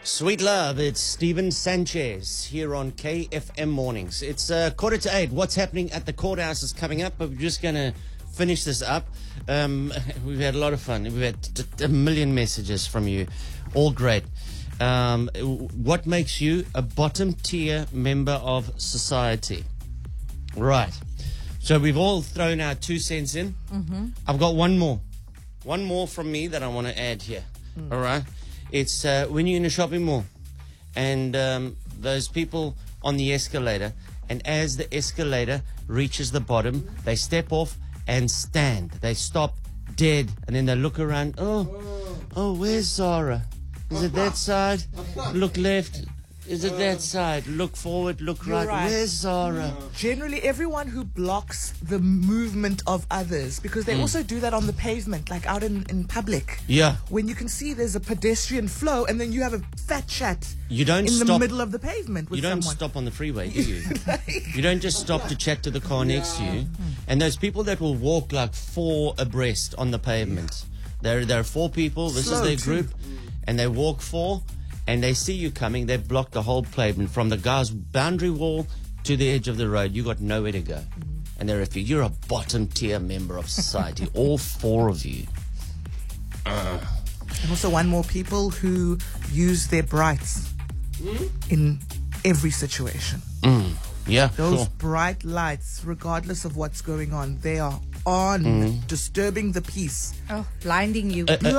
Sweet love, it's Steven Sanchez here on KFM Mornings. It's 7:45. What's happening at the courthouse is coming up, but we're just going to finish this up. We've had a lot of fun. We've had a million messages from you. All great. What makes you a bottom tier member of society? Right. So we've all thrown our 2 cents in. Mm-hmm. I've got one more. One more from me that I want to add here. All right. It's when you're in a shopping mall and those people on the escalator, and as the escalator reaches the bottom, they step off and stand. They stop dead, and then they look around. Oh, where's Zara? Is it that side? Look left. Is it that side? Look forward, look right. Where's Zara? Generally, everyone who blocks the movement of others, because they also do that on the pavement, like out in public. Yeah. When you can see there's a pedestrian flow, and then you have a fat chat the middle of the pavement with someone. You don't stop on the freeway, do you? You don't just stop to chat to the car next to you. And those people that will walk like 4 abreast on the pavement. There are 4 people. This is their group. And they walk 4. And they see you coming, they've blocked the whole pavement from the guy's boundary wall to the edge of the road. You got nowhere to go. And they're if you're a bottom tier member of society, all 4 of you. And also one more, people who use their brights in every situation. Yeah, Those bright lights, regardless of what's going on, they are on, disturbing the peace. Oh, blinding you.